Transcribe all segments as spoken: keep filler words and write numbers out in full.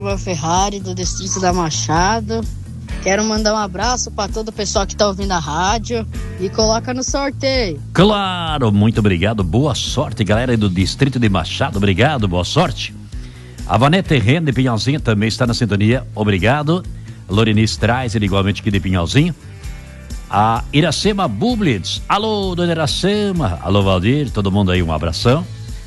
Ferrari, do Distrito da Machado. Quero mandar um abraço para todo o pessoal que está ouvindo a rádio e coloca no sorteio. Claro, muito obrigado, boa sorte, galera do Distrito de Machado, obrigado, boa sorte. A Vanete Rende de Pinhalzinho também está na sintonia, obrigado. Lorenice Treiser, igualmente aqui de Pinhalzinho. A Iracema Bublitz, alô, dona Iracema, alô, Valdir, todo mundo aí, um abração.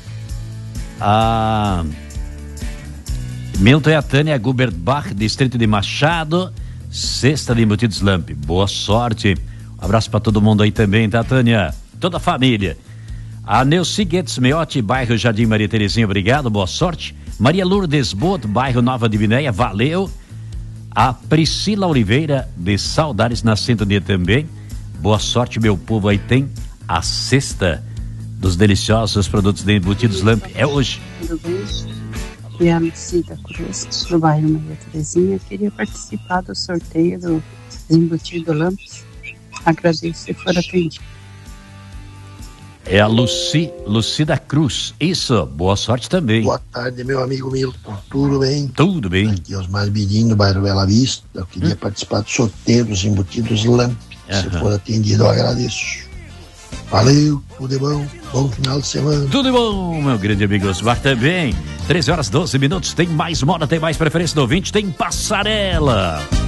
A Milton e a Tânia Guberbach, Distrito de Machado, Cesta de Embutidos Lamp, boa sorte. Um abraço para todo mundo aí também, tá, Tânia? Toda a família. A Neuci Guedes Meotti, bairro Jardim Maria Terezinha, obrigado, boa sorte. Maria Lourdes Boto, bairro Nova Divinéia, valeu. A Priscila Oliveira, de Saudades, na sintonia também. Boa sorte, meu povo, aí tem a cesta dos deliciosos produtos de Embutidos Lamp, é hoje. Tudo bem? E a Lucida Cruz, do bairro Maria Terezinha, queria participar do sorteio do Embutido Lamp. Agradeço se for atendido. É a Luci, Lucida Cruz, isso, boa sorte também. Boa tarde, meu amigo Milton, tudo bem? Tudo bem. Aqui é Osmar Birim, do bairro Bela Vista, eu queria hum. participar do sorteio dos Embutidos Lamp. Uhum. Se for atendido, eu agradeço. Valeu, tudo de bom, bom final de semana. Tudo de bom, meu grande amigo Osmar também. treze horas e doze minutos, tem mais moda, tem mais preferência do ouvinte, tem passarela.